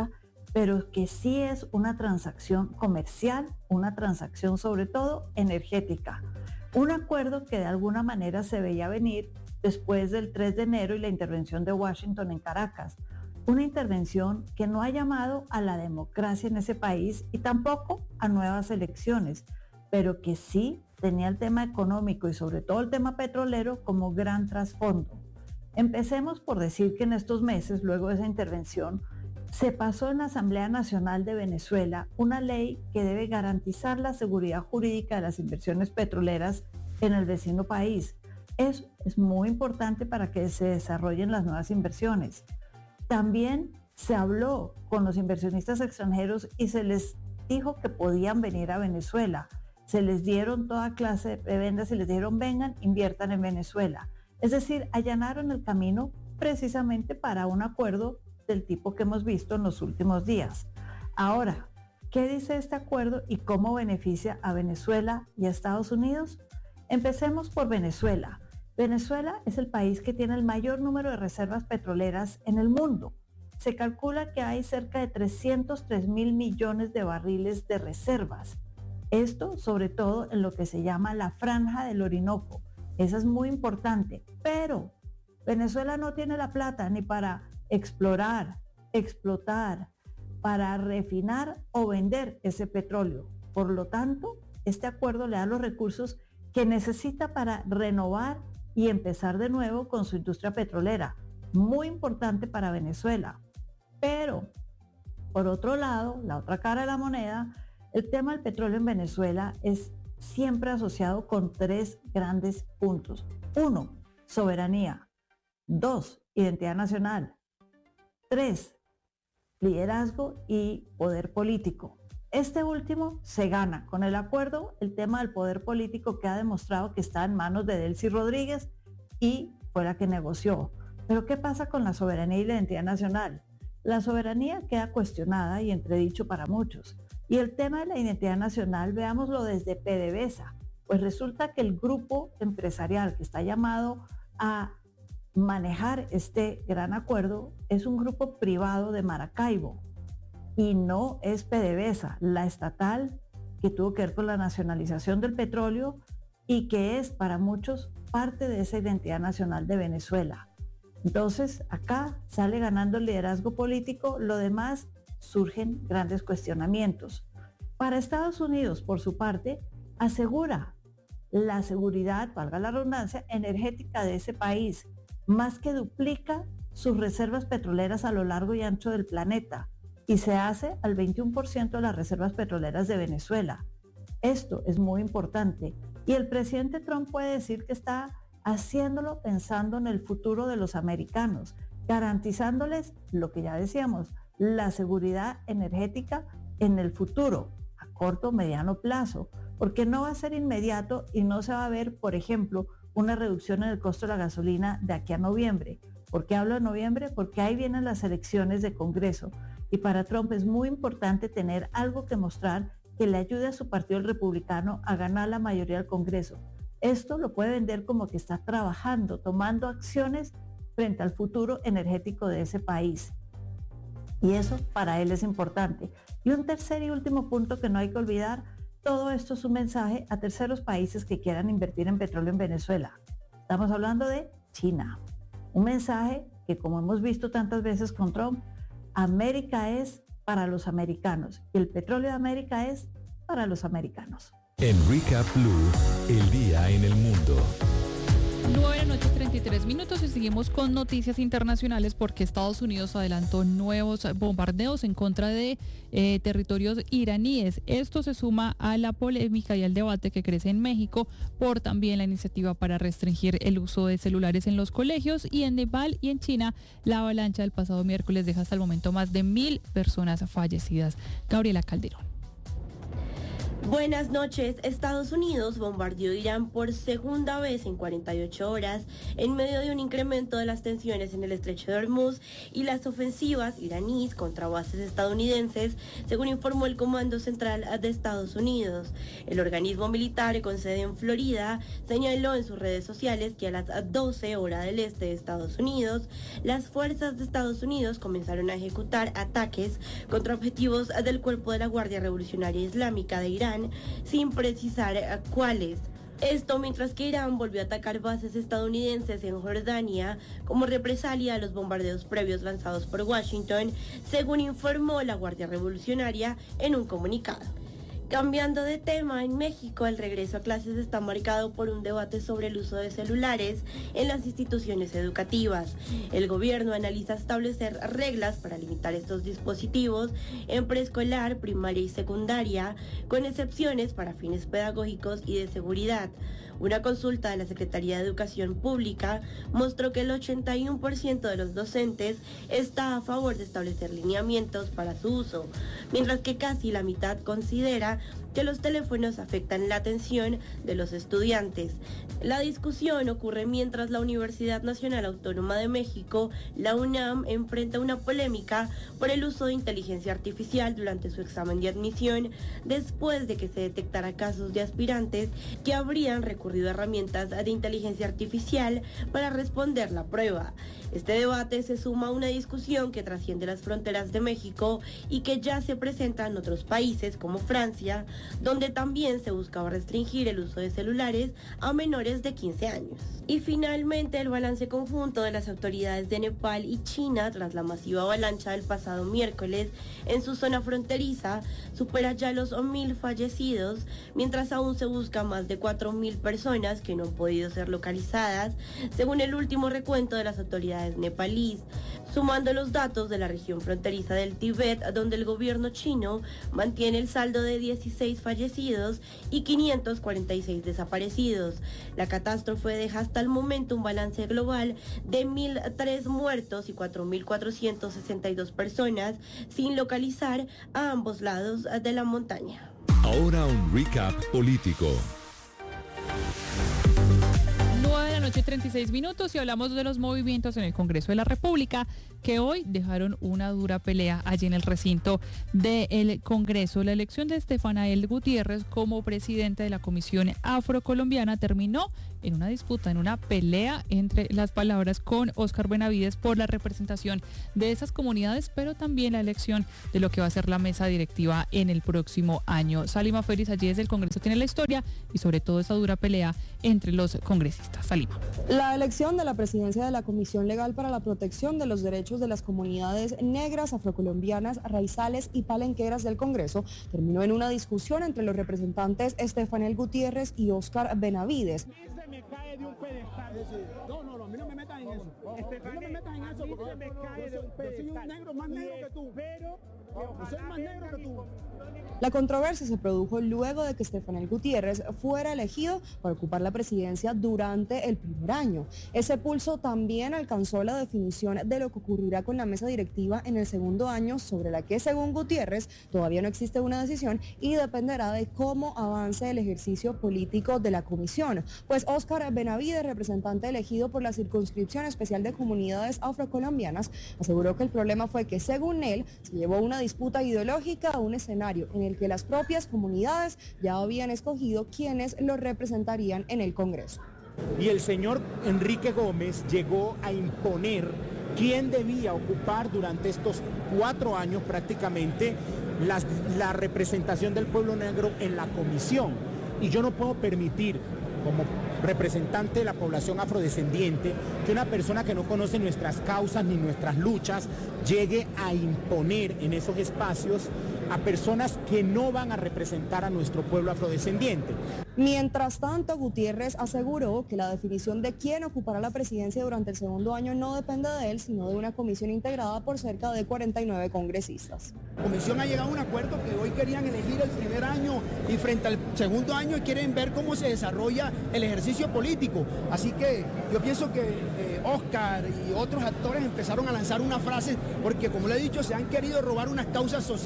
pero que sí es una transacción comercial, una transacción sobre todo energética. Un acuerdo que de alguna manera se veía venir después del tres de enero y la intervención de Washington en Caracas. Una intervención que no ha llamado a la democracia en ese país y tampoco a nuevas elecciones, pero que sí tenía el tema económico y sobre todo el tema petrolero como gran trasfondo. Empecemos por decir que en estos meses, luego de esa intervención, se pasó en la Asamblea Nacional de Venezuela una ley que debe garantizar la seguridad jurídica de las inversiones petroleras en el vecino país. Eso es muy importante para que se desarrollen las nuevas inversiones. También se habló con los inversionistas extranjeros y se les dijo que podían venir a Venezuela. Se les dieron toda clase de prebendas y les dijeron vengan, inviertan en Venezuela. Es decir, allanaron el camino precisamente para un acuerdo del tipo que hemos visto en los últimos días. Ahora, ¿qué dice este acuerdo y cómo beneficia a Venezuela y a Estados Unidos? Empecemos por Venezuela. Venezuela es el país que tiene el mayor número de reservas petroleras en el mundo. Se calcula que hay cerca de trescientos tres mil millones de barriles de reservas. Esto sobre todo en lo que se llama la Franja del Orinoco. Eso es muy importante, pero Venezuela no tiene la plata ni para explorar, explotar, para refinar o vender ese petróleo. Por lo tanto, este acuerdo le da los recursos que necesita para renovar y empezar de nuevo con su industria petrolera. Muy importante para Venezuela. Pero, por otro lado, la otra cara de la moneda, el tema del petróleo en Venezuela es siempre asociado con tres grandes puntos. Uno, soberanía. Dos, identidad nacional. Tres, liderazgo y poder político. Este último se gana. Con el acuerdo, el tema del poder político queda demostrado que está en manos de Delcy Rodríguez y fue la que negoció. Pero ¿qué pasa con la soberanía y la identidad nacional? La soberanía queda cuestionada y entredicho para muchos. Y el tema de la identidad nacional, veámoslo desde PDVSA. Pues resulta que el grupo empresarial que está llamado a manejar este gran acuerdo es un grupo privado de Maracaibo y no es PDVSA, la estatal que tuvo que ver con la nacionalización del petróleo y que es para muchos parte de esa identidad nacional de Venezuela. Entonces acá sale ganando el liderazgo político, lo demás surgen grandes cuestionamientos. Para Estados Unidos, por su parte, asegura la seguridad, valga la redundancia, energética de ese país, más que duplica sus reservas petroleras a lo largo y ancho del planeta y se hace al veintiuno por ciento de las reservas petroleras de Venezuela. Esto es muy importante y el presidente Trump puede decir que está haciéndolo pensando en el futuro de los americanos, garantizándoles lo que ya decíamos, la seguridad energética en el futuro, a corto o mediano plazo, porque no va a ser inmediato y no se va a ver, por ejemplo, una reducción en el costo de la gasolina de aquí a noviembre. ¿Por qué hablo de noviembre? Porque ahí vienen las elecciones de Congreso y para Trump es muy importante tener algo que mostrar que le ayude a su partido el republicano a ganar la mayoría del Congreso. Esto lo puede vender como que está trabajando, tomando acciones frente al futuro energético de ese país. Y eso para él es importante. Y un tercer y último punto que no hay que olvidar, todo esto es un mensaje a terceros países que quieran invertir en petróleo en Venezuela. Estamos hablando de China. Un mensaje que, como hemos visto tantas veces con Trump, América es para los americanos y el petróleo de América es para los americanos. En Recap Blue, el día en el mundo. nueve de la noche, treinta y tres minutos y seguimos con noticias internacionales porque Estados Unidos adelantó nuevos bombardeos en contra de eh, territorios iraníes. Esto se suma a la polémica y al debate que crece en México por también la iniciativa para restringir el uso de celulares en los colegios, y en Nepal y en China la avalancha del pasado miércoles deja hasta el momento más de mil personas fallecidas. Gabriela Calderón. Buenas noches. Estados Unidos bombardeó Irán por segunda vez en cuarenta y ocho horas en medio de un incremento de las tensiones en el estrecho de Hormuz y las ofensivas iraníes contra bases estadounidenses, según informó el Comando Central de Estados Unidos. El organismo militar con sede en Florida señaló en sus redes sociales que a las doce horas del este de Estados Unidos, las fuerzas de Estados Unidos comenzaron a ejecutar ataques contra objetivos del Cuerpo de la Guardia Revolucionaria Islámica de Irán, sin precisar cuáles. Esto mientras que Irán volvió a atacar bases estadounidenses en Jordania como represalia a los bombardeos previos lanzados por Washington, según informó la Guardia Revolucionaria en un comunicado. Cambiando de tema, en México el regreso a clases está marcado por un debate sobre el uso de celulares en las instituciones educativas. El gobierno analiza establecer reglas para limitar estos dispositivos en preescolar, primaria y secundaria, con excepciones para fines pedagógicos y de seguridad. Una consulta de la Secretaría de Educación Pública mostró que el ochenta y uno por ciento de los docentes está a favor de establecer lineamientos para su uso, mientras que casi la mitad considera que los teléfonos afectan la atención de los estudiantes. La discusión ocurre mientras la Universidad Nacional Autónoma de México, la UNAM, enfrenta una polémica por el uso de inteligencia artificial durante su examen de admisión, después de que se detectara casos de aspirantes que habrían recurrido a herramientas de inteligencia artificial para responder la prueba. Este debate se suma a una discusión que trasciende las fronteras de México y que ya se presenta en otros países como Francia, donde también se buscaba restringir el uso de celulares a menores de quince años. Y finalmente, el balance conjunto de las autoridades de Nepal y China tras la masiva avalancha del pasado miércoles en su zona fronteriza supera ya los mil fallecidos, mientras aún se busca más de cuatro mil personas que no han podido ser localizadas, según el último recuento de las autoridades nepalíes, sumando los datos de la región fronteriza del Tíbet, donde el gobierno chino mantiene el saldo de dieciséis fallecidos y quinientos cuarenta y seis desaparecidos. La catástrofe deja hasta el momento un balance global de mil tres muertos y cuatro mil cuatrocientas sesenta y dos personas sin localizar a ambos lados de la montaña. Ahora un recap político. nueve de la noche, treinta y seis minutos, y hablamos de los movimientos en el Congreso de la República que hoy dejaron una dura pelea allí en el recinto del Congreso. La elección de Estefanael Gutiérrez como presidente de la Comisión Afrocolombiana terminó en una disputa, en una pelea entre las palabras con Óscar Benavides por la representación de esas comunidades, pero también la elección de lo que va a ser la mesa directiva en el próximo año. Salima Félix allí desde el Congreso tiene la historia y sobre todo esa dura pelea entre los congresistas. Salima. La elección de la presidencia de la Comisión Legal para la Protección de los Derechos de las Comunidades Negras, Afrocolombianas, Raizales y Palenqueras del Congreso terminó en una discusión entre los representantes Estefanael Gutiérrez y Óscar Benavides. Me cae de un pedestal. No, no, no, a mí no me metas en eso. Este, no me metas en eso porque me cae de un pedestal. Yo soy un negro más negro que tú. Pero yo soy más negro que tú. La controversia se produjo luego de que Estefanael Gutiérrez fuera elegido para ocupar la presidencia durante el primer año. Ese pulso también alcanzó la definición de lo que ocurrirá con la mesa directiva en el segundo año, sobre la que, según Gutiérrez, todavía no existe una decisión y dependerá de cómo avance el ejercicio político de la comisión. Pues Óscar Benavides, representante elegido por la Circunscripción Especial de Comunidades Afrocolombianas, aseguró que el problema fue que, según él, se llevó una disputa ideológica a un escenario en el que las propias comunidades ya habían escogido quienes los representarían en el Congreso. Y el señor Enrique Gómez llegó a imponer quién debía ocupar durante estos cuatro años prácticamente la, la representación del pueblo negro en la comisión. Y yo no puedo permitir, como representante de la población afrodescendiente, que una persona que no conoce nuestras causas ni nuestras luchas llegue a imponer en esos espacios a personas que no van a representar a nuestro pueblo afrodescendiente. Mientras tanto, Gutiérrez aseguró que la definición de quién ocupará la presidencia durante el segundo año no depende de él, sino de una comisión integrada por cerca de cuarenta y nueve congresistas. La comisión ha llegado a un acuerdo que hoy querían elegir el primer año y frente al segundo año quieren ver cómo se desarrolla el ejercicio político. Así que yo pienso que eh, Óscar y otros actores empezaron a lanzar una frase porque, como le he dicho, se han querido robar unas causas sociales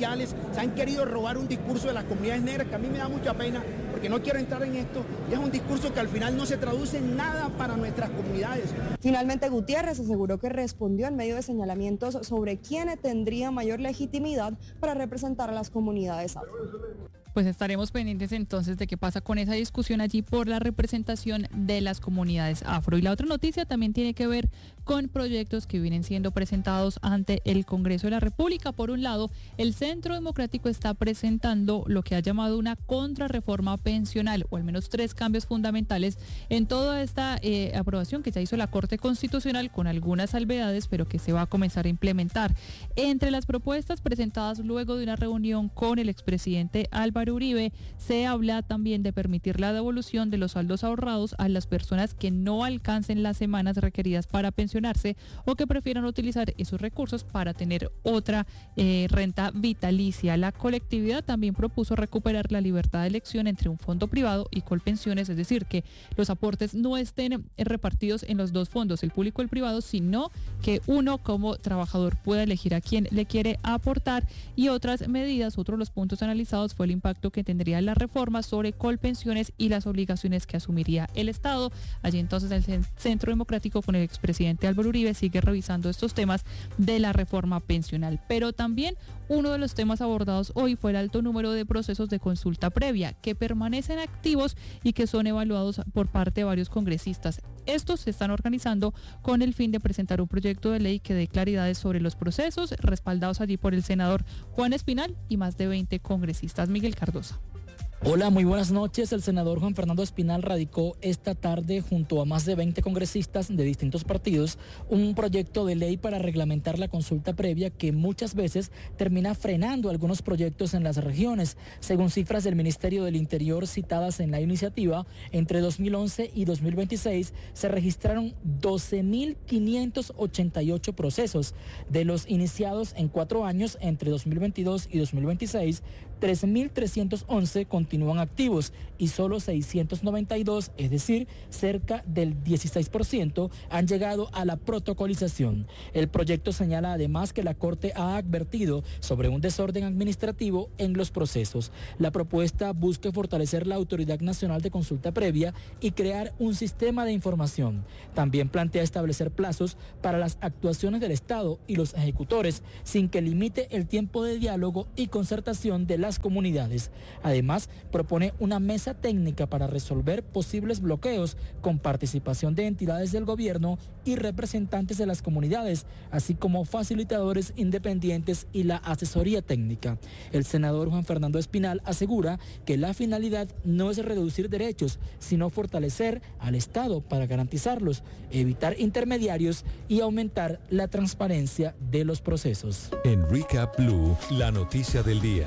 se han querido robar un discurso de las comunidades negras que a mí me da mucha pena, porque no quiero entrar en esto, y es un discurso que al final no se traduce en nada para nuestras comunidades. Finalmente, Gutiérrez aseguró que respondió en medio de señalamientos sobre quién tendría mayor legitimidad para representar a las comunidades afro. Pues estaremos pendientes entonces de qué pasa con esa discusión allí por la representación de las comunidades afro. Y la otra noticia también tiene que ver con proyectos que vienen siendo presentados ante el Congreso de la República. Por un lado, el Centro Democrático está presentando lo que ha llamado una contrarreforma pensional, o al menos tres cambios fundamentales en toda esta eh, aprobación que ya hizo la Corte Constitucional, con algunas salvedades, pero que se va a comenzar a implementar. Entre las propuestas presentadas luego de una reunión con el expresidente Álvaro Uribe, se habla también de permitir la devolución de los saldos ahorrados a las personas que no alcancen las semanas requeridas para pensionarse o que prefieran utilizar esos recursos para tener otra eh, renta vitalicia. La colectividad también propuso recuperar la libertad de elección entre un fondo privado y Colpensiones, es decir, que los aportes no estén repartidos en los dos fondos, el público y el privado, sino que uno como trabajador pueda elegir a quién le quiere aportar. Y otras medidas, otros de los puntos analizados fue el impacto que tendría la reforma sobre Colpensiones y las obligaciones que asumiría el Estado. Allí entonces el Centro Democrático con el expresidente Álvaro Uribe sigue revisando estos temas de la reforma pensional. Pero también uno de los temas abordados hoy fue el alto número de procesos de consulta previa que permanecen activos y que son evaluados por parte de varios congresistas. Estos se están organizando con el fin de presentar un proyecto de ley que dé claridades sobre los procesos, respaldados allí por el senador Juan Espinal y más de veinte congresistas. Miguel Cardosa. Hola, muy buenas noches. El senador Juan Fernando Espinal radicó esta tarde junto a más de veinte congresistas de distintos partidos un proyecto de ley para reglamentar la consulta previa que muchas veces termina frenando algunos proyectos en las regiones. Según cifras del Ministerio del Interior citadas en la iniciativa, entre dos mil once y dos mil veintiséis se registraron doce mil quinientos ochenta y ocho procesos. De los iniciados en cuatro años, entre dos mil veintidós y dos mil veintiséis, tres mil trescientos once continúan activos y solo seiscientos noventa y dos, es decir, cerca del dieciséis por ciento, han llegado a la protocolización. El proyecto señala además que la Corte ha advertido sobre un desorden administrativo en los procesos. La propuesta busca fortalecer la Autoridad Nacional de Consulta Previa y crear un sistema de información. También plantea establecer plazos para las actuaciones del Estado y los ejecutores, sin que limite el tiempo de diálogo y concertación de las comunidades. Además, propone una mesa técnica para resolver posibles bloqueos con participación de entidades del gobierno y representantes de las comunidades, así como facilitadores independientes y la asesoría técnica. El senador Juan Fernando Espinal asegura que la finalidad no es reducir derechos, sino fortalecer al Estado para garantizarlos, evitar intermediarios y aumentar la transparencia de los procesos. En Recap Blue, la noticia del día.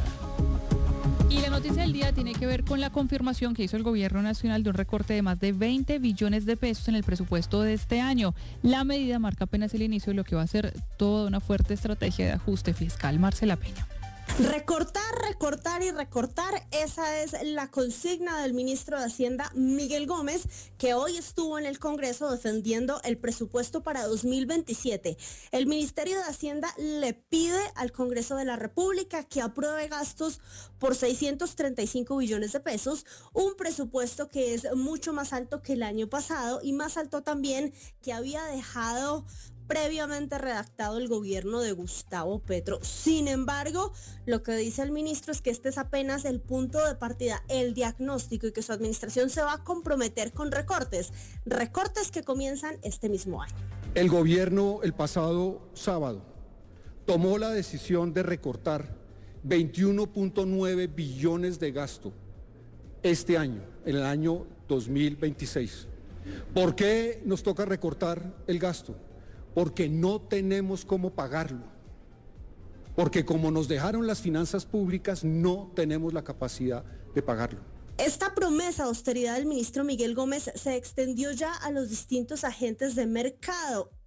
Y la noticia del día tiene que ver con la confirmación que hizo el gobierno nacional de un recorte de más de veinte billones de pesos en el presupuesto de este año. La medida marca apenas el inicio de lo que va a ser toda una fuerte estrategia de ajuste fiscal. Marcela Peña. Recortar, recortar y recortar, esa es la consigna del ministro de Hacienda Miguel Gómez, que hoy estuvo en el Congreso defendiendo el presupuesto para dos mil veintisiete. El Ministerio de Hacienda le pide al Congreso de la República que apruebe gastos por seiscientos treinta y cinco billones de pesos, un presupuesto que es mucho más alto que el año pasado y más alto también que había dejado previamente redactado el gobierno de Gustavo Petro. Sin embargo, lo que dice el ministro es que este es apenas el punto de partida, el diagnóstico, y que su administración se va a comprometer con recortes, recortes que comienzan este mismo año. El gobierno el pasado sábado tomó la decisión de recortar veintiuno punto nueve billones de gasto este año, en el año dos mil veintiséis. ¿Por qué nos toca recortar el gasto? Porque no tenemos cómo pagarlo, porque como nos dejaron las finanzas públicas, no tenemos la capacidad de pagarlo. Esta promesa de austeridad del ministro Miguel Gómez se extendió ya a los distintos agentes de mercado.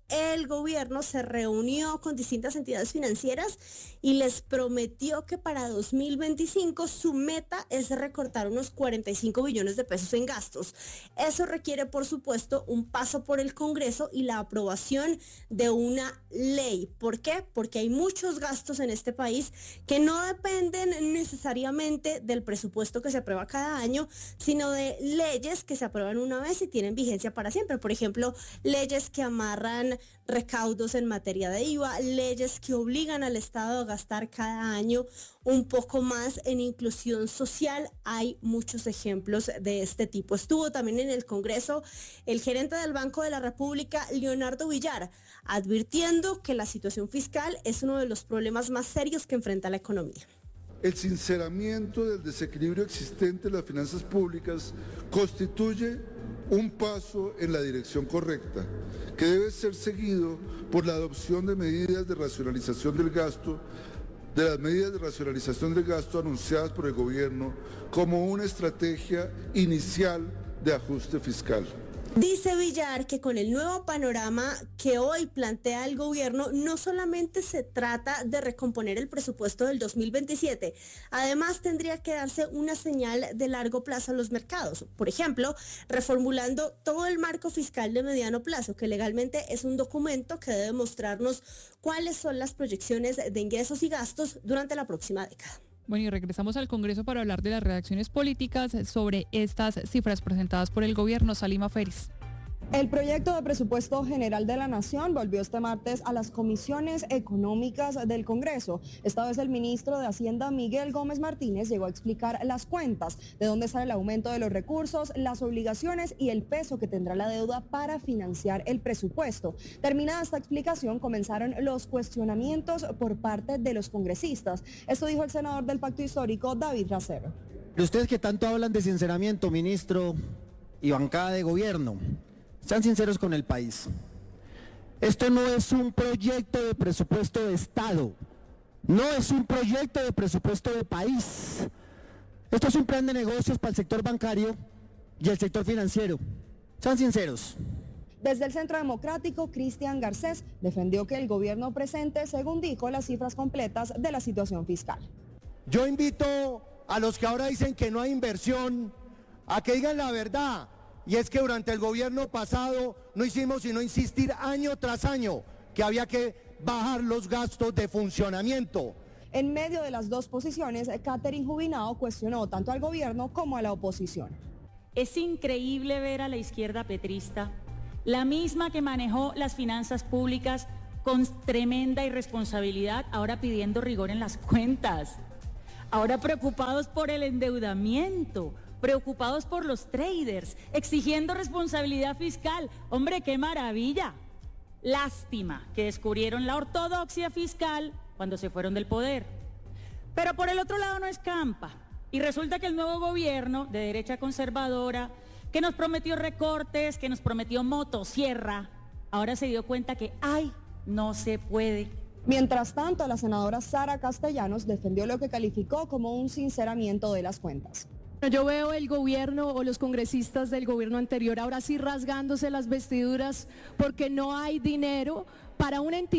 el gobierno se reunió con distintas entidades financieras y les prometió que para dos mil veinticinco su meta es recortar unos cuarenta y cinco billones de pesos en gastos. Eso requiere, por supuesto, un paso por el Congreso y la aprobación de una ley. ¿Por qué? Porque hay muchos gastos en este país que no dependen necesariamente del presupuesto que se aprueba cada año, sino de leyes que se aprueban una vez y tienen vigencia para siempre. Por ejemplo, leyes que amarran recaudos en materia de I V A, leyes que obligan al Estado a gastar cada año un poco más en inclusión social. Hay muchos ejemplos de este tipo. Estuvo también en el Congreso el gerente del Banco de la República, Leonardo Villar, advirtiendo que la situación fiscal es uno de los problemas más serios que enfrenta la economía. El sinceramiento del desequilibrio existente en las finanzas públicas constituye un paso en la dirección correcta, que debe ser seguido por la adopción de medidas de racionalización del gasto, de las medidas de racionalización del gasto anunciadas por el gobierno como una estrategia inicial de ajuste fiscal. Dice Villar que con el nuevo panorama que hoy plantea el gobierno, no solamente se trata de recomponer el presupuesto del dos mil veintisiete, además tendría que darse una señal de largo plazo a los mercados. Por ejemplo, reformulando todo el marco fiscal de mediano plazo, que legalmente es un documento que debe mostrarnos cuáles son las proyecciones de ingresos y gastos durante la próxima década. Bueno, y regresamos al Congreso para hablar de las reacciones políticas sobre estas cifras presentadas por el gobierno. Salima Feris. El proyecto de presupuesto general de la Nación volvió este martes a las comisiones económicas del Congreso. Esta vez el ministro de Hacienda, Miguel Gómez Martínez, llegó a explicar las cuentas, de dónde sale el aumento de los recursos, las obligaciones y el peso que tendrá la deuda para financiar el presupuesto. Terminada esta explicación, comenzaron los cuestionamientos por parte de los congresistas. Esto dijo el senador del Pacto Histórico, David Racero. Ustedes que tanto hablan de sinceramiento, ministro y bancada de gobierno, sean sinceros con el país. Esto no es un proyecto de presupuesto de Estado, no es un proyecto de presupuesto de país. Esto es un plan de negocios para el sector bancario y el sector financiero. Sean sinceros. Desde el Centro Democrático, Cristian Garcés defendió que el gobierno presente, según dijo, las cifras completas de la situación fiscal. Yo invito a los que ahora dicen que no hay inversión a que digan la verdad. Y es que durante el gobierno pasado no hicimos sino insistir año tras año que había que bajar los gastos de funcionamiento. En medio de las dos posiciones, Catherine Jubinao cuestionó tanto al gobierno como a la oposición. Es increíble ver a la izquierda petrista, la misma que manejó las finanzas públicas con tremenda irresponsabilidad, ahora pidiendo rigor en las cuentas, ahora preocupados por el endeudamiento, preocupados por los traders, exigiendo responsabilidad fiscal. Hombre, qué maravilla. Lástima que descubrieron la ortodoxia fiscal cuando se fueron del poder. Pero por el otro lado no escampa. Y resulta que el nuevo gobierno de derecha conservadora, que nos prometió recortes, que nos prometió motosierra, ahora se dio cuenta que, ay, no se puede. Mientras tanto, la senadora Sara Castellanos defendió lo que calificó como un sinceramiento de las cuentas. Yo veo el gobierno o los congresistas del gobierno anterior ahora sí rasgándose las vestiduras porque no hay dinero para una entidad